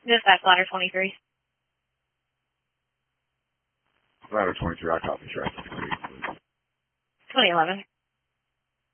Dispatch ladder 23. Ladder 23, I copy, sure. 2011.